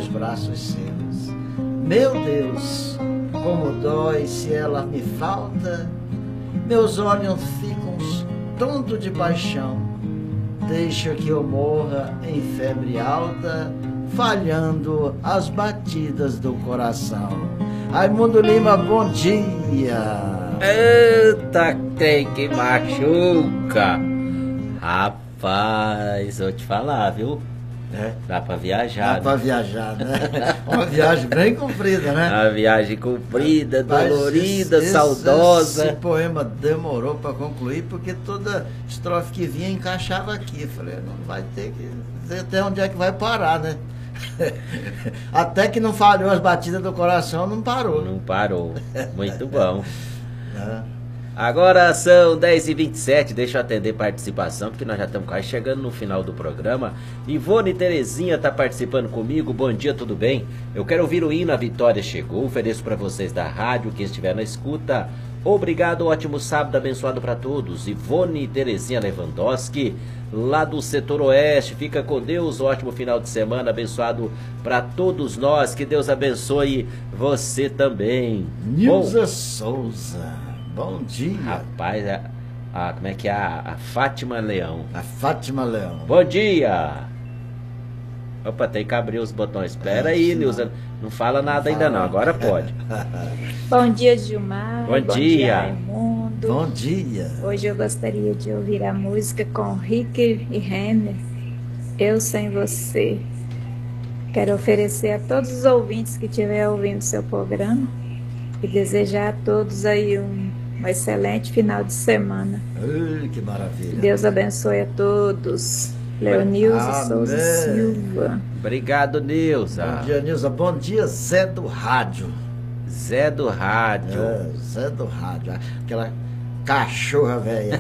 nos braços seus. Meu Deus, como dói se ela me falta, meus olhos ficam tontos de paixão. Deixa que eu morra em febre alta, falhando as batidas do coração. Raimundo Lima, bom dia. Eita, tem que machuca. Rapaz, vou te falar, viu? Dá pra viajar. Dá pra viajar, né? Uma viagem bem comprida, né? Uma viagem comprida, dolorida, saudosa. Esse poema demorou pra concluir, porque toda estrofe que vinha encaixava aqui. Falei, não vai ter que dizer até onde é que vai parar, né? Até que não falhou as batidas do coração, não parou. Não parou. Muito bom. Agora são 10h27, deixa eu atender participação, porque nós já estamos quase chegando no final do programa. Ivone Terezinha está participando comigo, bom dia, tudo bem? Eu quero ouvir o hino A Vitória Chegou, ofereço para vocês da rádio, quem estiver na escuta. Obrigado, ótimo sábado abençoado para todos. Ivone Terezinha Lewandowski, lá do setor oeste, fica com Deus, ótimo final de semana, abençoado para todos nós, que Deus abençoe você também. Nilza Souza. Bom dia. Rapaz, como é que é? A Fátima Leão. A Fátima Leão. Bom dia. Opa, tem que abrir os botões. Espera aí, Nilza. Não fala nada ainda não, agora pode. Bom dia, Gilmar. Bom dia, Raimundo. Bom dia. Hoje eu gostaria de ouvir a música com Rick e Renner, Eu Sem Você. Quero oferecer a todos os ouvintes que estiverem ouvindo seu programa e desejar a todos aí um excelente final de semana. Que maravilha. Deus abençoe a todos. Leonilza Souza Silva. Obrigado, Nilza. Bom dia, Nilza. Bom dia, Zé do Rádio. Zé do Rádio. Zé do Rádio. Aquela cachorra velha.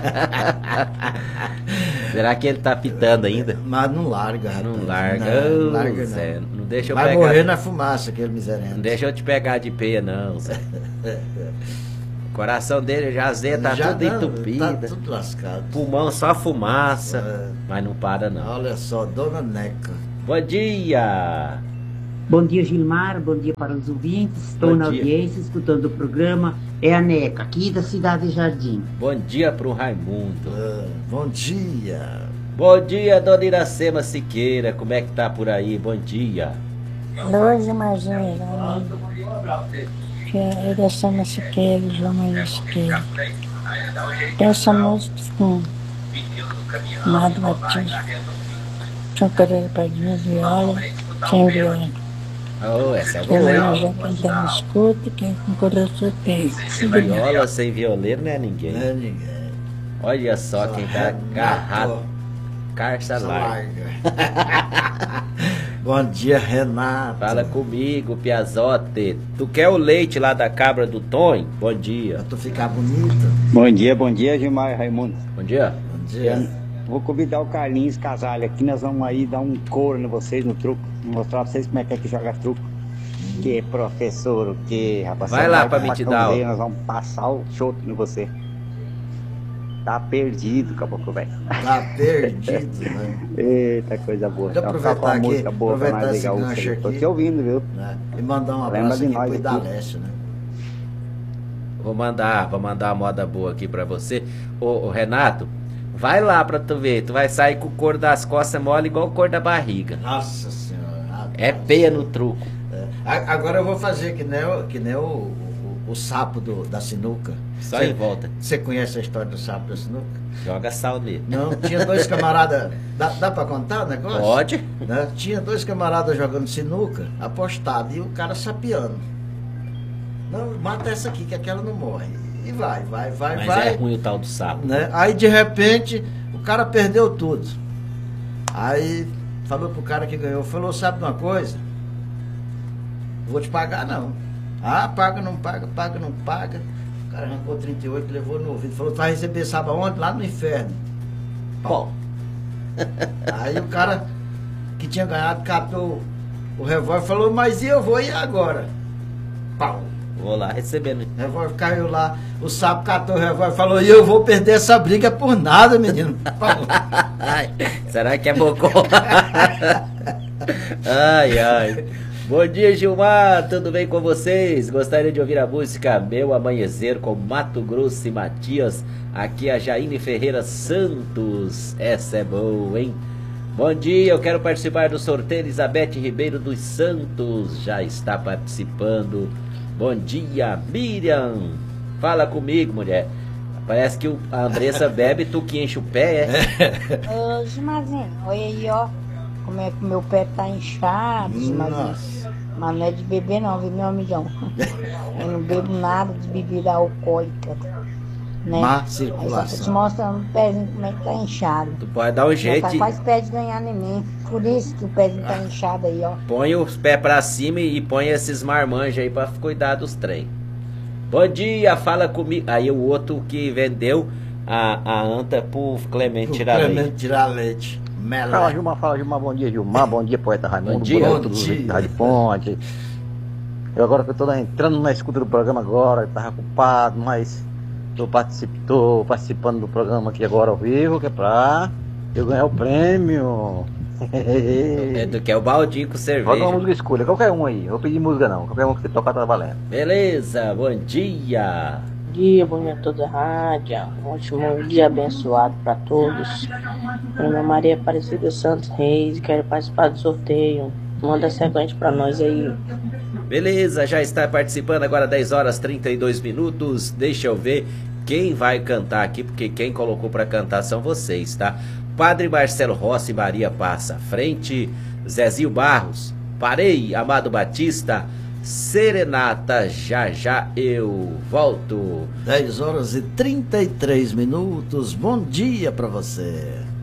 Será que ele tá pitando ainda? Mas não larga, rapaz. Não larga. Não larga, Zé, não. Não deixa eu Vai pegar. morrer na fumaça, aquele miserável. Não deixa eu te pegar de peia, não, Zé. O coração dele, já Zé, tá Já tudo entupido. Tá tudo lascado. Pulmão só fumaça. Mas não para, não. Olha só, Dona Neca. Bom dia. Bom dia, Gilmar. Bom dia para os ouvintes. Estou na audiência, escutando o programa. É a Neca, aqui da cidade de Jardim. Bom dia pro Raimundo. Bom dia. Bom dia, Dona Iracema Siqueira. Como é que tá por aí? Bom dia. Alô, Gilmarzinho. Iracema Siqueira, João Maria Siqueira. Tem essa música com Amado Batista. São Carreira Pardinha, viola, sem viola. Oh, essa é boa. Eu já cantando escuta, quem com coração tem. Sem viola, sem violeiro, não é ninguém. Não é ninguém. Olha só quem tá agarrado. Carça larga. Bom dia, Renato. Fala comigo, Piazote. Tu quer o leite lá da cabra do Tonho? Bom dia. Pra tu ficar bonita. Bom dia, Gilmar e Raimundo. Bom dia. Bom dia. Vou convidar o Carlinhos Casalho aqui, nós vamos aí dar um couro em vocês no truco, mostrar pra vocês como é que joga truco. Que professor, o que, rapaz? Vai lá pra me te dar. Nós vamos passar o choto em você. Tá perdido, caboclo velho. Tá perdido, né? Eita, coisa boa. Deixa eu aproveitar aqui, música boa pra nós ligar o aqui. Tô te ouvindo, viu? Né? E mandar um Lembra abraço de aqui nós pro aqui. Idalécio, né? Vou mandar uma moda boa aqui pra você. Ô Renato, vai lá pra tu ver. Tu vai sair com o couro das costas mole igual o couro da barriga. Nossa Senhora. É peia no truco. Agora eu vou fazer que nem o sapo da sinuca. Só em volta. Você conhece a história do sapo da sinuca? Joga sal nele. Não, tinha dois camaradas. Dá pra contar o negócio? Pode. Né? Tinha dois camaradas jogando sinuca, apostado, e o cara sapeando. Não, mata essa aqui, que aquela não morre. E vai. Mas vai. é ruim o tal do sapo. Né? Aí de repente o cara perdeu tudo. Aí falou pro cara que ganhou, falou, sabe de uma coisa? Vou te pagar não. Ah, paga, não paga, paga, não paga. O cara arrancou 38, levou no ouvido, falou, tu vai receber sabe aonde? Lá no inferno. Pau. Aí o cara que tinha ganhado catou o revólver e falou, mas e eu vou ir agora? Pau. Vou lá recebendo. O revólver caiu lá, o sapo catou o revólver e falou, e eu vou perder essa briga por nada, menino. Pau. Será que é bocó? Ai, ai. Bom dia, Gilmar, tudo bem com vocês? Gostaria de ouvir a música Meu Amanhecer com Mato Grosso e Matias. Aqui a Jaine Ferreira Santos. Essa é boa, hein? Bom dia, eu quero participar do sorteio. Elizabeth Ribeiro dos Santos já está participando. Bom dia, Miriam. Fala comigo, mulher. Parece que a Andressa bebe, tu que enche o pé, é? Ô, Gimazinho, olha aí, ó. Como é que meu pé tá inchado, Gimazinho. Mas não é de beber não, viu, meu amigão? Eu não bebo nada de bebida alcoólica, né? Má Aí só circulação. tô te mostrando o pezinho como é que tá inchado. Tu pode dar um Já jeito. tá quase pé de ganhar neném. Por isso que o pezinho tá inchado aí, ó. Põe os pés pra cima e põe esses marmanjos aí pra cuidar dos trem. Bom dia, fala comigo. Aí o outro que vendeu a anta pro Clemente tirar leite. Clemente tirar leite. Fala Gilmar, bom dia Gilmar, bom dia poeta Raimundo, Bom dia. Bom dia. Rádio Ponte. Eu agora que eu tô entrando na escuta do programa agora, tava ocupado, mas tô participando do programa aqui agora ao vivo, que é pra eu ganhar o prêmio. É do que é o baldinho com Bota cerveja. uma música escolha, qualquer um aí, eu vou pedir música não, qualquer um que você tocar tá valendo. Beleza, bom dia. Bom dia a toda a rádio, um ótimo dia abençoado para todos. Meu nome é Maria Aparecida Santos Reis, quero participar do sorteio. Manda sequente para nós aí. Beleza, já está participando agora 10 horas 32 minutos. Deixa eu ver quem vai cantar aqui, porque quem colocou para cantar são vocês, tá? Padre Marcelo Rossi, Maria Passa à Frente, Zezinho Barros, Parei, Amado Batista, Serenata, já já eu volto. 10 horas e 33 minutos. Bom dia pra você.